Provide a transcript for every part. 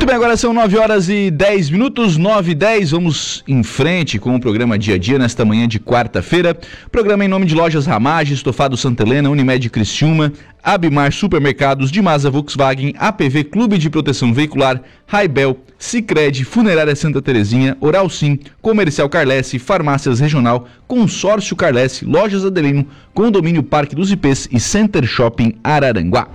Muito bem, agora são 9h10, 9h10, vamos em frente com o programa Dia a Dia nesta manhã de quarta-feira. Programa em nome de Lojas Ramage, Estofado Santa Helena, Unimed Criciúma, Abimar Supermercados, Dimasa Volkswagen, APV Clube de Proteção Veicular, Raibel, Sicredi, Funerária Santa Terezinha, Oral Sim, Comercial Carlesse, Farmácias Regional, Consórcio Carlesse, Lojas Adelino, Condomínio Parque dos Ipês e Center Shopping Araranguá.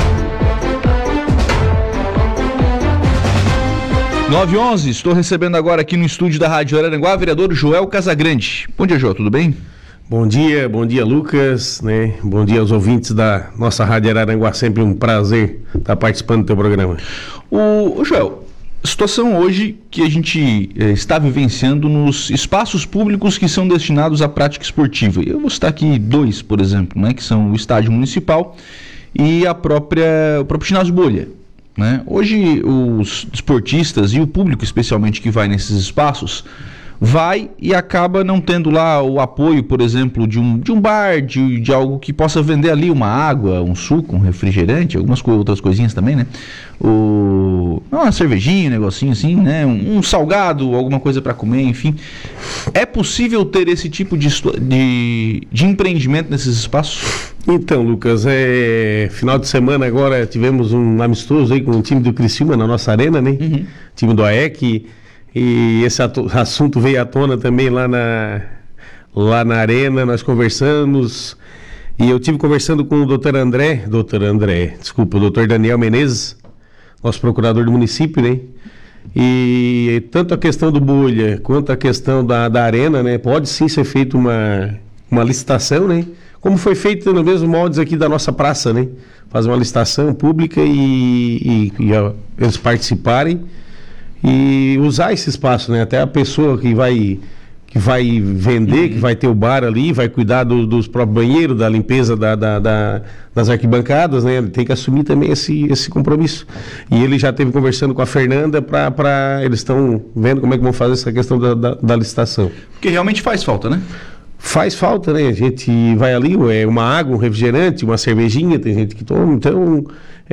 9h11, estou recebendo agora aqui no estúdio da Rádio Araranguá, vereador Joel Casagrande. Bom dia, Joel, tudo bem? Bom dia, Lucas, né? Bom dia aos ouvintes da nossa Rádio Araranguá, sempre um prazer estar participando do teu programa. O Joel, a situação hoje que a gente está vivenciando nos espaços públicos que são destinados à prática esportiva. Eu vou citar aqui dois, por exemplo, né? Que são o Estádio Municipal e o próprio ginásio Bolha. Né? Hoje os esportistas e o público especialmente que vai nesses espaços vai e acaba não tendo lá o apoio, por exemplo, de um bar, de algo que possa vender ali uma água, um suco, um refrigerante, algumas outras coisinhas também, né? Uma cervejinha, um negocinho assim, né? Um salgado, alguma coisa para comer, enfim. É possível ter esse tipo de empreendimento nesses espaços? Então, Lucas, final de semana agora tivemos um amistoso aí com o time do Criciúma na nossa arena, né? Uhum. Time do AEC. E esse assunto veio à tona também lá na arena, nós conversamos, e eu tive conversando com o doutor Daniel Menezes, nosso procurador do município, né? E tanto a questão do Bolha quanto a questão da arena, né? Pode sim ser feita uma licitação, né? Como foi feito no mesmo moldes aqui da nossa praça, né? Fazer uma licitação pública e eles participarem e usar esse espaço, né? Até a pessoa que vai vender, que vai ter o bar ali, vai cuidar dos próprios banheiros, da limpeza das arquibancadas, né? Ele tem que assumir também esse compromisso. E ele já esteve conversando com a Fernanda eles estão vendo como é que vão fazer essa questão da licitação. Porque realmente faz falta, né? Faz falta, né? A gente vai ali, uma água, um refrigerante, uma cervejinha, tem gente que toma, então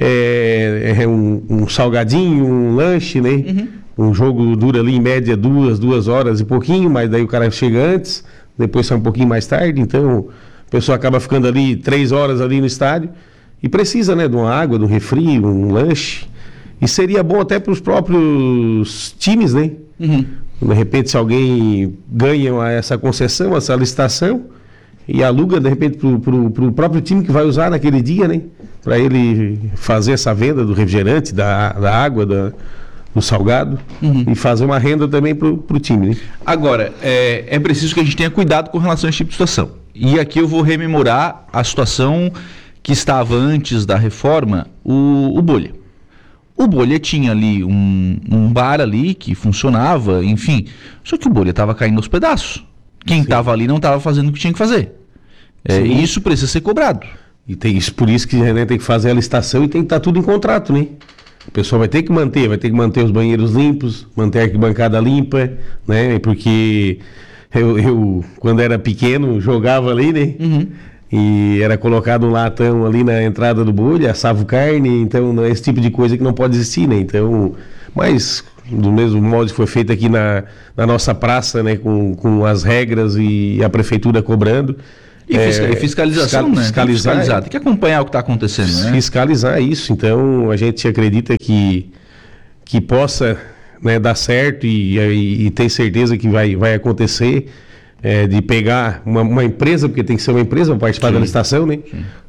um salgadinho, um lanche, né? Uhum. Um jogo dura ali em média 2 horas e pouquinho, mas daí o cara chega antes, depois sai um pouquinho mais tarde, então a pessoa acaba ficando ali 3 horas ali no estádio e precisa, né? De uma água, de um refri, um lanche, e seria bom até para os próprios times, né? Uhum. De repente, se alguém ganha essa concessão, essa licitação, e aluga, de repente, para o próprio time que vai usar naquele dia, né? Para ele fazer essa venda do refrigerante, da água, do salgado, uhum, e fazer uma renda também para o time, né? Agora, é preciso que a gente tenha cuidado com relação a esse tipo de situação. E aqui eu vou rememorar a situação que estava antes da reforma, o Bolha. O Bolha tinha ali um bar ali que funcionava, enfim. Só que o Bolha estava caindo aos pedaços. Quem estava ali não estava fazendo o que tinha que fazer. E isso precisa ser cobrado. E por isso que, né, tem que fazer a licitação e tem que estar tudo em contrato, né? A pessoa vai ter que manter os banheiros limpos, manter a arquibancada limpa, né? Porque eu quando era pequeno, jogava ali, né? Uhum. E era colocado um latão ali na entrada do Bolha, assava carne, então esse tipo de coisa que não pode existir, né? Então, mas do mesmo modo que foi feito aqui na nossa praça, né? Com as regras e a prefeitura cobrando. E fiscalização, né? Fiscalizar, tem que acompanhar o que está acontecendo, né? Fiscalizar isso, então a gente acredita que possa, né, dar certo e tem certeza que vai acontecer. De pegar uma empresa, porque tem que ser uma empresa para participar da licitação, né?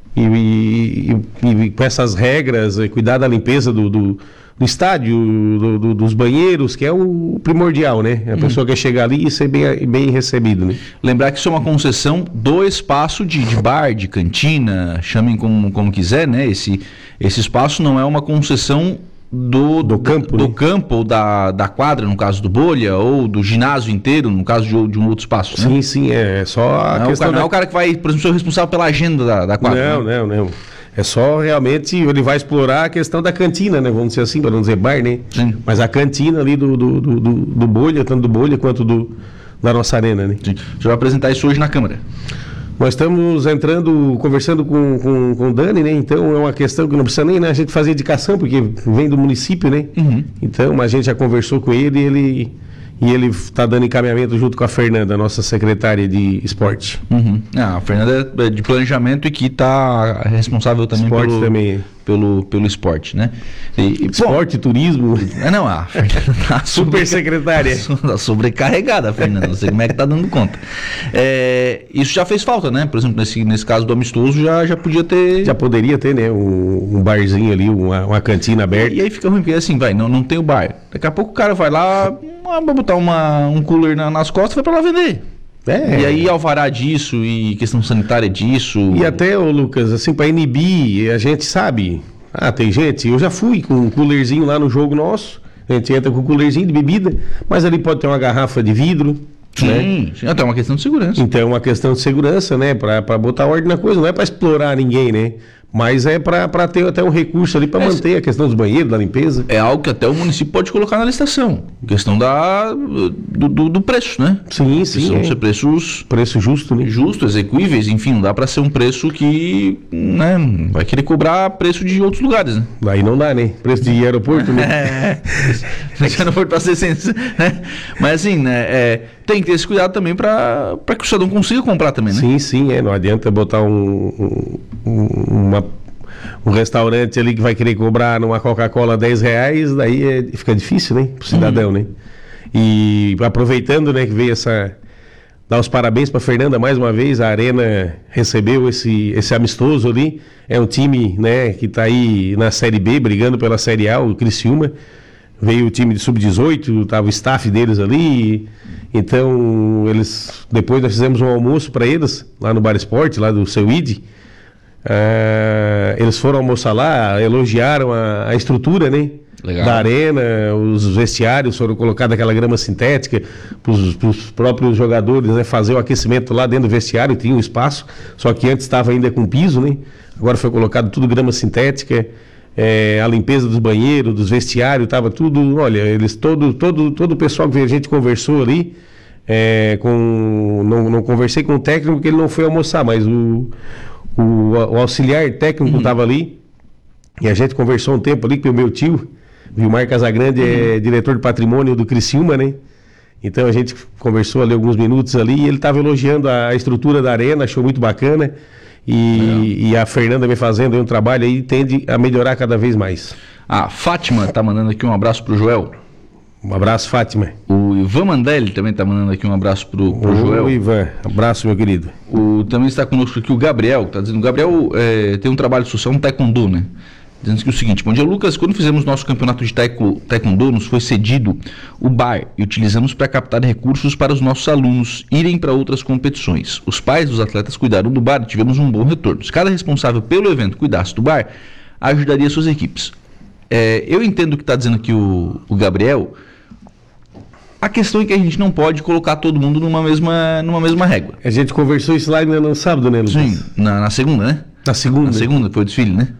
E com essas regras, cuidar da limpeza do estádio, dos banheiros, que é o primordial, né? A pessoa quer chegar ali e ser bem recebido, né? Lembrar que isso é uma concessão do espaço de bar, de cantina, chamem como quiser, né? Esse espaço não é uma concessão do campo, né? Campo ou da quadra, no caso do Bolha, ou do ginásio inteiro, no caso de um outro espaço, né? Sim, é só a questão... Não é o cara que vai, por exemplo, ser responsável pela agenda da quadra. Não. É só realmente, ele vai explorar a questão da cantina, né? Vamos dizer assim, para não dizer bar, né? Sim. Mas a cantina ali do Bolha, tanto do Bolha quanto da nossa arena, né? Sim. Você vai apresentar isso hoje na Câmara? Nós estamos conversando com o Dani, né? Então é uma questão que não precisa nem, né, a gente fazer indicação, porque vem do município, né? Então a gente já conversou com ele e ele está dando encaminhamento junto com a Fernanda, nossa secretária de esporte. A Fernanda é de planejamento e que está responsável também pelo esporte, né? Esporte, turismo. Não, a Fernanda tá super secretária. Tá sobrecarregada, a Fernanda. Não sei como é que tá dando conta. Isso já fez falta, né? Por exemplo, nesse caso do amistoso, já podia ter. Já poderia ter, né? Um barzinho ali, uma cantina aberta. E aí fica ruim, porque assim, não tem o bar. Daqui a pouco o cara vai lá, vai botar um cooler nas costas e vai pra lá vender. E aí alvará disso e questão sanitária disso. E até, Lucas, assim, para inibir, a gente sabe. Tem gente, eu já fui com um coolerzinho lá no jogo nosso. A gente entra com um coolerzinho de bebida, mas ali pode ter uma garrafa de vidro. Sim, até uma questão de segurança. Então é uma questão de segurança, né? Para botar ordem na coisa, não é para explorar ninguém, né? Mas é para ter até um recurso ali para manter a questão dos banheiros, da limpeza. É algo que até o município pode colocar na licitação. Questão do preço, né? Sim. Precisam ser preços... Preço justo, né? Justo, execuíveis, enfim, não dá para ser um preço que, né, vai querer cobrar preço de outros lugares, né? Daí não dá, né? Preço de aeroporto, né? Preço de aeroporto para ser né? Mas assim, né, tem que ter esse cuidado também para que o cidadão consiga comprar também, né? Sim, não adianta botar um restaurante ali que vai querer cobrar numa Coca-Cola R$10, daí fica difícil, né? Pro cidadão, né? E aproveitando, né, que veio dar os parabéns para Fernanda mais uma vez, a Arena recebeu esse amistoso ali, é um time, né, que está aí na Série B, brigando pela Série A, o Criciúma, veio o time de Sub-18, tava o staff deles ali, então depois nós fizemos um almoço para eles, lá no Bar Esporte, lá do Seu ID. Eles foram almoçar lá, elogiaram a estrutura, né? Legal. Da arena, os vestiários foram colocados aquela grama sintética para os próprios jogadores, né, fazer o aquecimento lá dentro do vestiário, tinha um espaço, só que antes estava ainda com piso, né? Agora foi colocado tudo grama sintética, a limpeza dos banheiros, dos vestiários, estava tudo, olha, todo o pessoal que a gente conversou ali, não conversei com o técnico porque ele não foi almoçar, mas o auxiliar técnico estava ali e a gente conversou um tempo ali com o meu tio, Vilmar Casagrande, é diretor de patrimônio do Criciúma, né? Então a gente conversou ali alguns minutos ali e ele estava elogiando a estrutura da arena, achou muito bacana e a Fernanda vem fazendo aí um trabalho aí, tende a melhorar cada vez mais. A Fátima tá mandando aqui um abraço pro Joel. Um abraço, Fátima. O Ivan Mandelli também está mandando aqui um abraço pro Joel. Ivan, abraço, meu querido. Também está conosco aqui o Gabriel, que está dizendo, o Gabriel tem um trabalho social, um taekwondo, né? Dizendo que o seguinte: bom dia, Lucas, quando fizemos nosso campeonato de taekwondo, nos foi cedido o bar e utilizamos para captar recursos para os nossos alunos irem para outras competições. Os pais dos atletas cuidaram do bar e tivemos um bom retorno. Se cada responsável pelo evento cuidasse do bar, ajudaria suas equipes. Eu entendo o que está dizendo aqui o Gabriel. A questão é que a gente não pode colocar todo mundo numa mesma régua. A gente conversou isso lá no sábado, né, Lucas? Sim, na segunda, né? Na segunda, foi o desfile, né?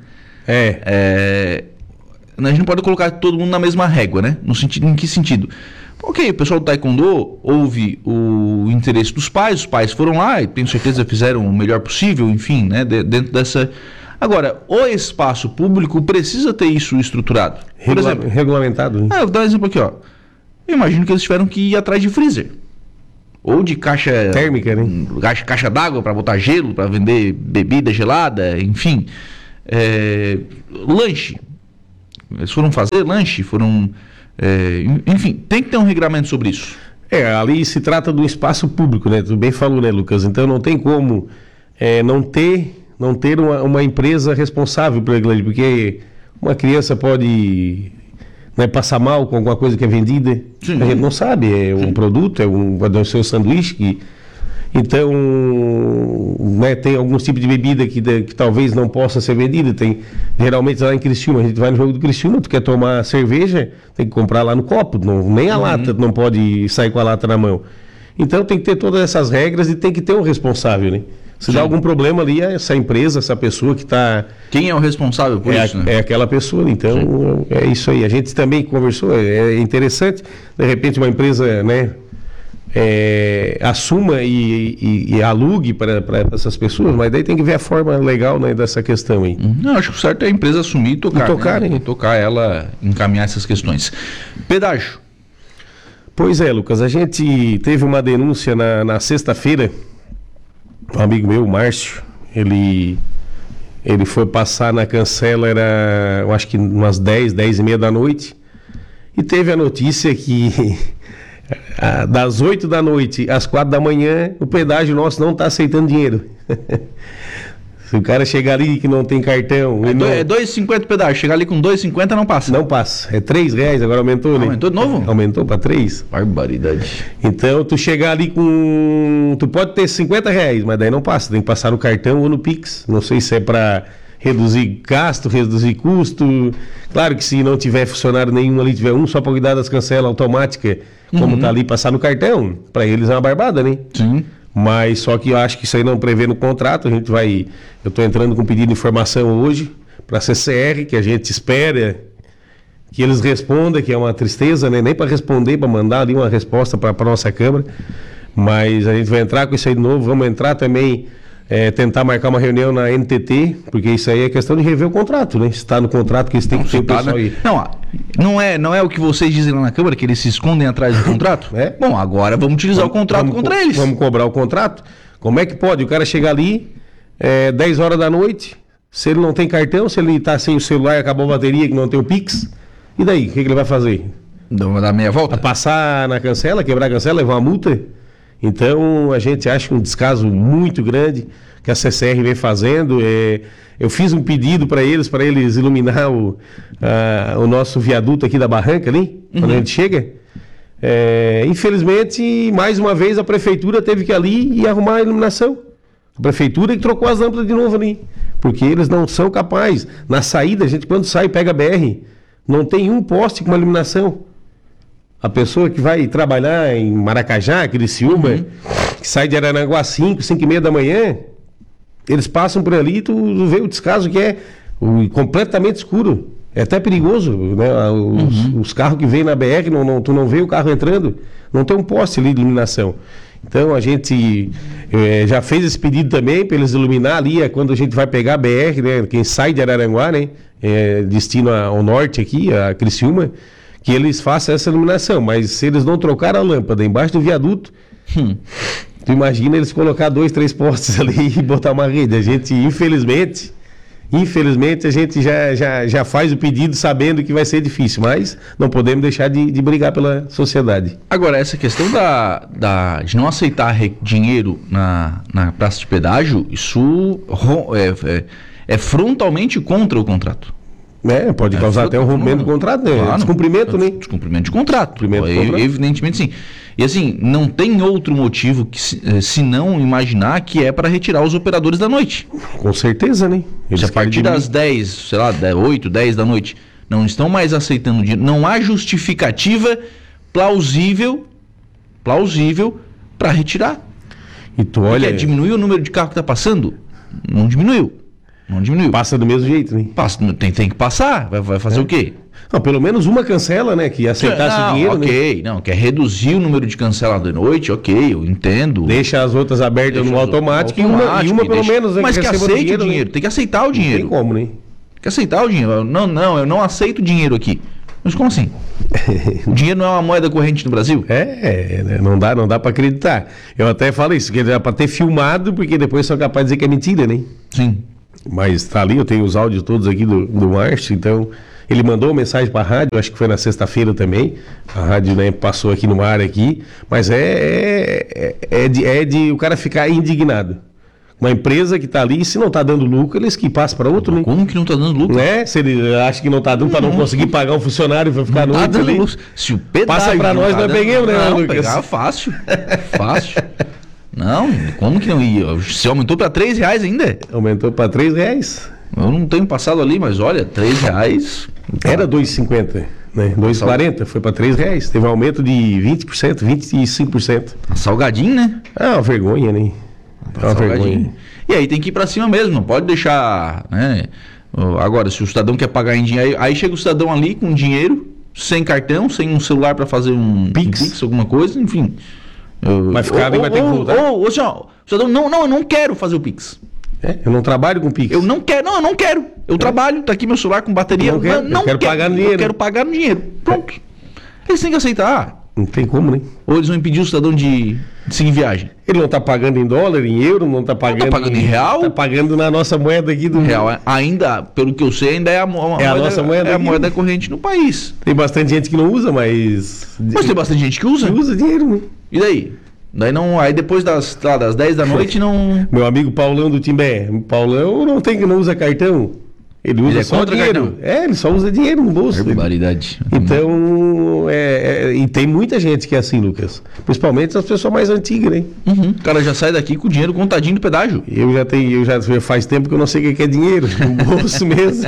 A gente não pode colocar todo mundo na mesma régua, né? Em que sentido? Ok, o pessoal do taekwondo houve o interesse dos pais, os pais foram lá e tenho certeza fizeram o melhor possível, enfim, né? Dentro dessa... Agora, o espaço público precisa ter isso estruturado. Por exemplo, regulamentado. Vou dar um exemplo aqui, ó. Eu imagino que eles tiveram que ir atrás de freezer. Ou de caixa... térmica, né? Caixa d'água para botar gelo, para vender bebida gelada, enfim. Lanche. Eles foram fazer lanche, enfim, tem que ter um regramento sobre isso. Ali se trata de um espaço público, né? Tu bem falou, né, Lucas? Então não tem como não ter uma empresa responsável por aquilo ali, porque uma criança pode... passar mal com alguma coisa que é vendida. Sim. A gente não sabe, é um produto, pode ser um sanduíche. Então, tem alguns tipos de bebida que talvez não possa ser vendida. Geralmente lá em Criciúma, a gente vai no jogo do Criciúma, tu quer tomar cerveja, tem que comprar lá no copo, nem a lata, não pode sair com a lata na mão. Então tem que ter todas essas regras e tem que ter um responsável, né? Se dá algum problema ali, essa empresa, essa pessoa que está... Quem é o responsável por isso, né? É aquela pessoa, então é isso aí. A gente também conversou, é interessante, de repente uma empresa, né, assuma e alugue para essas pessoas, mas daí tem que ver a forma legal, né, dessa questão aí. Não, acho que o certo é a empresa assumir e tocar. Tocar, né? Tocar ela, encaminhar essas questões. Pedágio. Pois é, Lucas, a gente teve uma denúncia na sexta-feira, um amigo meu, o Márcio, ele foi passar na cancela, eu acho que umas 10h30 da noite, e teve a notícia que das 8 da noite às 4 da manhã, o pedágio nosso não está aceitando dinheiro. Se o cara chegar ali que não tem cartão... É 2,50 pedágio, chegar ali com 2,50 não passa. Não passa, é R$3, agora aumentou, né? Aumentou de novo? Aumentou para 3. Barbaridade. Então, tu chegar ali com... Tu pode ter R$50, mas daí não passa, tem que passar no cartão ou no Pix. Não sei se é para reduzir gasto, reduzir custo. Claro que se não tiver funcionário nenhum ali, tiver um só para cuidar das cancelas automáticas, como tá ali, passar no cartão, para eles é uma barbada, né? Sim. Mas só que eu acho que isso aí não prevê no contrato. Eu estou entrando com pedido de informação hoje para a CCR, que a gente espera que eles respondam, que é uma tristeza, né? Nem para responder, para mandar ali uma resposta para a nossa Câmara. Mas a gente vai entrar com isso aí de novo. Vamos entrar também, tentar marcar uma reunião na NTT, porque isso aí é questão de rever o contrato, né? Se está no contrato que eles têm que ter o pessoal aí. Não é o que vocês dizem lá na Câmara, que eles se escondem atrás do contrato? Bom, agora vamos utilizar o contrato contra eles. Vamos cobrar o contrato? Como é que pode? O cara chegar ali, 10 horas da noite, se ele não tem cartão, se ele está sem o celular e acabou a bateria, que não tem o Pix, e daí? O que ele vai fazer? Vai dar meia volta? Vai passar na cancela, quebrar a cancela, levar uma multa? Então, a gente acha um descaso muito grande que a CCR vem fazendo. Eu fiz um pedido para eles iluminar o nosso viaduto aqui da Barranca, ali, quando a gente chega. Infelizmente, mais uma vez, a prefeitura teve que ir ali e arrumar a iluminação. A prefeitura que trocou as lâmpadas de novo ali, porque eles não são capazes. Na saída, a gente quando sai, pega a BR, não tem um poste com uma iluminação. A pessoa que vai trabalhar em Maracajá, Criciúma, que sai de Araranguá 5h30 da manhã, eles passam por ali e tu vê o descaso que é completamente escuro. É até perigoso, né? Os carros que vêm na BR, tu não vê o carro entrando, não tem um poste ali de iluminação. Então a gente já fez esse pedido também para eles iluminar ali, quando a gente vai pegar a BR, né? Quem sai de Araranguá, né? Destino ao norte aqui, a Criciúma, que eles façam essa iluminação, mas se eles não trocaram a lâmpada embaixo do viaduto, tu imagina eles colocar 2, 3 postes ali e botar uma rede. A gente, infelizmente, a gente já faz o pedido sabendo que vai ser difícil, mas não podemos deixar de brigar pela sociedade. Agora, essa questão de não aceitar dinheiro na praça de pedágio, isso é frontalmente contra o contrato. Pode causar até um rompimento do contrato, né? Claro, Descumprimento, né? Descumprimento de contrato. Contrato. Evidentemente, sim. E assim, não tem outro motivo se não imaginar que é para retirar os operadores da noite. Com certeza, né? Se a partir das 10, sei lá, 8, 10 da noite, não estão mais aceitando dinheiro, não há justificativa plausível para retirar. E tu olha... Diminuiu o número de carro que está passando? Não diminuiu. Passa do mesmo jeito, né? Tem que passar. Vai fazer o quê? Não, pelo menos uma cancela, né? Que aceitasse o dinheiro, né? Não, quer reduzir o número de cancelados de noite, eu entendo. Deixa as outras abertas no automático e uma pelo menos... Mas que aceite o dinheiro, né? Tem que aceitar o dinheiro. Não tem como, né? Tem que aceitar o dinheiro. Eu não aceito o dinheiro aqui. Mas como assim? O dinheiro não é uma moeda corrente no Brasil? Não dá para acreditar. Eu até falo isso, que era para ter filmado, porque depois são capazes de dizer que é mentira, né? Sim. Mas tá ali, eu tenho os áudios todos aqui do Márcio, então ele mandou uma mensagem para a rádio, acho que foi na sexta-feira também, a rádio, né, passou aqui no ar aqui, mas é de o cara ficar indignado. Uma empresa que está ali, se não está dando lucro, eles que passam para outro, né? Como que não está dando lucro? Né? Se ele acha que não está dando para não conseguir pagar um funcionário para ficar no outro ali. Se o pedágio passa para nós, nós peguemos, né, Lucas? Pegar fácil. Não, como que não ia? Se aumentou para R$3 ainda? Aumentou para R$3. Eu não tenho passado ali, mas olha, R$3. Era R$2,50, né? R$2,40, foi para R$3. Teve um aumento de 20%, 25%. Salgadinho, né? É uma vergonha, né? É uma vergonha. E aí tem que ir para cima mesmo, não pode deixar, né? Agora, se o cidadão quer pagar em dinheiro, aí chega o cidadão ali com dinheiro, sem cartão, sem um celular para fazer um Pix, alguma coisa, enfim. Vai ficar e vai ter que voltar. Ou assim, ó, cidadão, não, eu não quero fazer o Pix. Eu não trabalho com Pix. Eu não quero. Eu trabalho, tá aqui meu celular com bateria. Eu quero pagar no dinheiro. Eu quero pagar no dinheiro. Pronto. Eles têm que aceitar. Não tem como, né? Ou eles vão impedir o cidadão de seguir viagem. Ele não tá pagando em dólar, em euro, não tá pagando... Não tá pagando em real? Tá pagando na nossa moeda aqui do... Real, ainda, pelo que eu sei, ainda é a nossa moeda. É a moeda corrente no país. Tem bastante gente que não usa, mas... Mas tem bastante gente que usa. Que usa dinheiro, né? E daí? Aí depois das 10 da noite não... Meu amigo Paulão do Timbé. Paulão não usa cartão. Ele usa só dinheiro. Cartão. Ele só usa dinheiro no bolso. Barbaridade. Então, e tem muita gente que é assim, Lucas. Principalmente as pessoas mais antigas, né? Uhum. O cara já sai daqui com o dinheiro contadinho do pedágio. Já faz tempo que eu não sei o que é dinheiro. No bolso mesmo.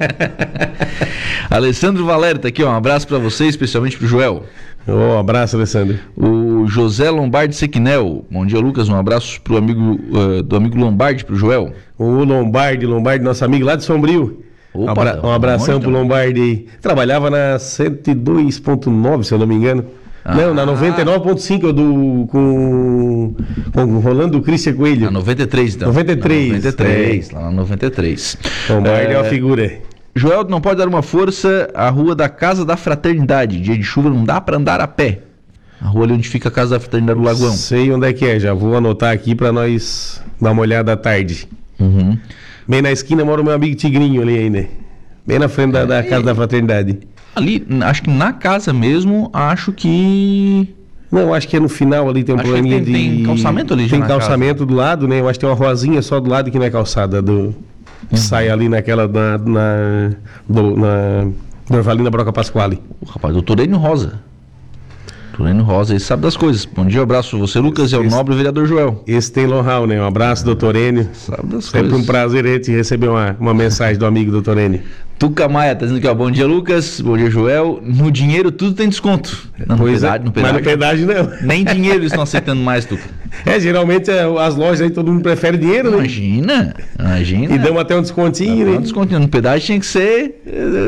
Alessandro Valério tá aqui, ó. Um abraço pra você, especialmente pro Joel. Um abraço, Alessandro. O José Lombardi Sequinel. Bom dia, Lucas. Um abraço pro amigo do amigo Lombardi, pro Joel. O Lombardi, nosso amigo lá de Sombrio. Opa, um abração pro Lombardi aí. Trabalhava na 102.9, se eu não me engano. Não, na 99.5 com Rolando Cristian Coelho. Na 93, então. 93. Lá na 93. Lombardi é uma figura. Joel, não pode dar uma força à rua da Casa da Fraternidade. Dia de chuva não dá pra andar a pé. A rua ali onde fica a Casa da Fraternidade do Lagoão. Sei onde é que é, já vou anotar aqui pra nós dar uma olhada à tarde. Uhum. Bem na esquina mora o meu amigo Tigrinho ali ainda. Bem na frente da Casa da Fraternidade. Ali, acho que na casa mesmo, Não, acho que é no final ali, tem um probleminha de... Tem calçamento ali já. Tem calçamento casa do lado, né? Eu acho que tem uma ruazinha só do lado que não é calçada que sai ali naquela na Dorvalina Broca Pasquale. Rapaz, doutor Enio Rosa. Toreno Rosa, ele sabe das coisas. Bom dia, um abraço a você, Lucas, e ao nobre vereador Joel. Esse tem know-how, né? Um abraço, doutor Enio. Sabe das Sempre coisas. Um prazer a gente receber uma mensagem do amigo doutor Enio. Tuca Maia tá dizendo aqui, ó, bom dia, Lucas, bom dia, Joel. No dinheiro tudo tem desconto. Não, no pedágio, mas no pedágio não. Nem dinheiro eles estão aceitando mais, Tuca. Geralmente as lojas aí todo mundo prefere dinheiro, né? Imagina. E dão até um descontinho, né? Um descontinho. No pedágio tinha que ser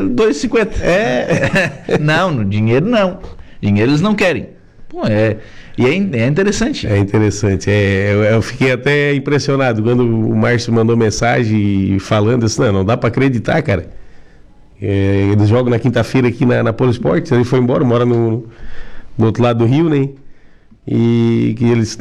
R$2,50. Não, no dinheiro não. Dinheiro eles não querem. Pô, e é interessante. É interessante. Eu fiquei até impressionado quando o Márcio mandou mensagem falando assim, não dá pra acreditar, cara. Eles jogam na quinta-feira aqui na Polo Esporte, ele foi embora, mora no outro lado do Rio, né? E que eles,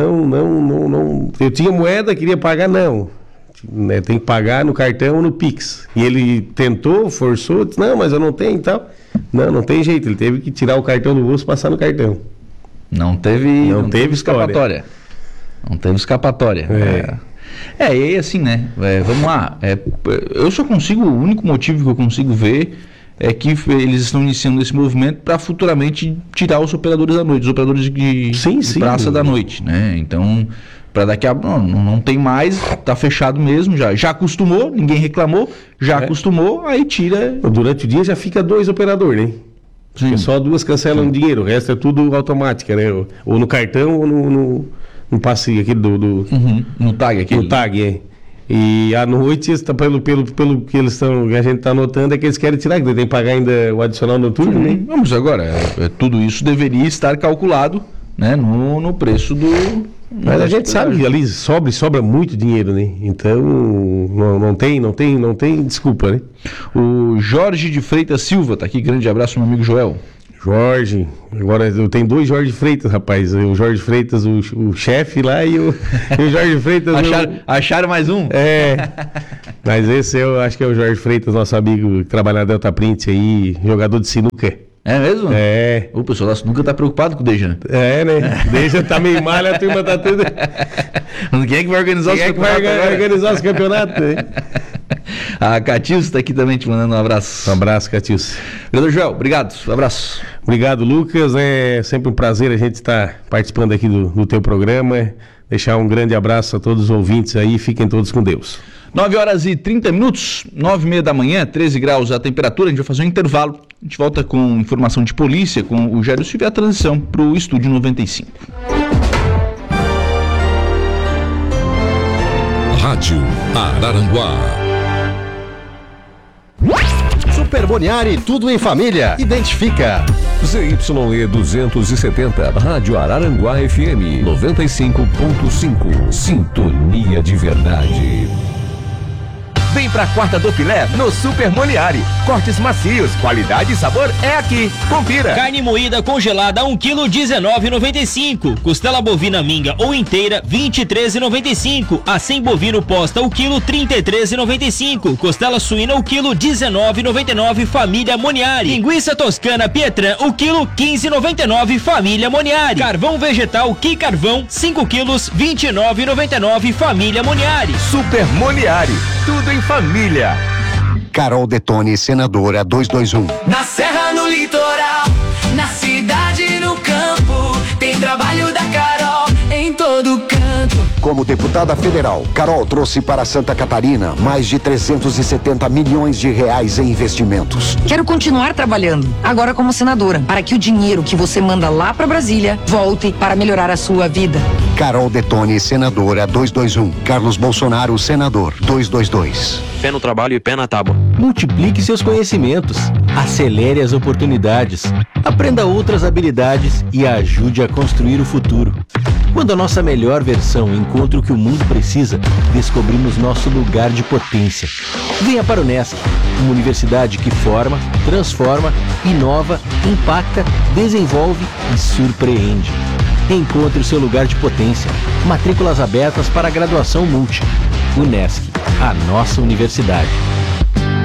não. Eu tinha moeda, queria pagar, não. Tem que pagar no cartão ou no Pix. E ele tentou, forçou, disse, não, mas eu não tenho e tal. Não tem jeito, ele teve que tirar o cartão do bolso e passar no cartão. Não teve escapatória. Não teve escapatória. E aí assim, né? Vamos lá. Eu só consigo, o único motivo que eu consigo ver é que eles estão iniciando esse movimento para futuramente tirar os operadores da noite, os operadores de praça da noite, né? Então, para daqui a não tem mais, tá fechado mesmo, já acostumou, ninguém reclamou, acostumou, aí tira. Durante o dia já fica 2 operadores, né? Sim. Só 2 cancelam dinheiro, o resto é tudo automática, né? Ou no cartão ou no passe aqui no tag aqui. No tag, E à noite, pelo que a gente está notando, é que eles querem tirar, que tem que pagar ainda o adicional noturno, né? Vamos agora, tudo isso deveria estar calculado, né, no preço do... Mas a gente sabe que ali sobra muito dinheiro, né? Então não tem desculpa, né? O Jorge de Freitas Silva tá aqui, grande abraço, meu amigo Joel. Jorge, agora eu tenho 2 Jorge Freitas, rapaz. O Jorge Freitas, o chefe lá, e o Jorge Freitas. Acharam mais um? Mas esse eu acho que é o Jorge Freitas, nosso amigo que trabalha na Delta Print aí, jogador de sinuca. É mesmo? O pessoal da sinuca tá preocupado com o Dejan. Né? Dejan tá meio malha, a turma tá tudo. Quem é que vai organizar os campeonatos? Né? A Catius tá aqui também te mandando um abraço. Um abraço, Catius. Vereador Joel, obrigado. Um abraço. Obrigado, Lucas. É sempre um prazer a gente estar participando aqui do teu programa. Deixar um grande abraço a todos os ouvintes aí. Fiquem todos com Deus. 9h30, 9h30 da manhã, 13 graus a temperatura. A gente vai fazer um intervalo. A gente volta com informação de polícia, com o Jairo Silva, e a transição para o Estúdio 95. Rádio Araranguá. Super Boniari, tudo em família. Identifica. ZYE 270, Rádio Araranguá FM 95.5. Sintonia de verdade. Vem pra quarta do filé no Super Moniari. Cortes macios, qualidade e sabor é aqui. Confira. Carne moída congelada 1 kg 19,95. Costela bovina minga ou inteira 23,95. Acém bovino posta o quilo 33,95. Costela suína o quilo 19,99. Família Moniari. Linguiça toscana Pietran o quilo 15,99. Família Moniari. Carvão vegetal Que Carvão 5 quilos 29,99. Família Moniari. Super Moniari. Tudo em família. Carol Detone, senadora 221. Na serra, no litoral, na cidade, no campo, tem trabalho da Carol em todo canto. Como deputada federal, Carol trouxe para Santa Catarina mais de 370 milhões de reais em investimentos. Quero continuar trabalhando, agora como senadora, para que o dinheiro que você manda lá para Brasília volte para melhorar a sua vida. Carol Detone, senadora 221. Carlos Bolsonaro, senador 222. Pé no trabalho e pé na tábua. Multiplique seus conhecimentos, acelere as oportunidades, aprenda outras habilidades e ajude a construir o futuro. Quando a nossa melhor versão encontra o que o mundo precisa, descobrimos nosso lugar de potência. Venha para o Unesc, uma universidade que forma, transforma, inova, impacta, desenvolve e surpreende. Encontre o seu lugar de potência. Matrículas abertas para a graduação Multi. Unesc, a nossa universidade.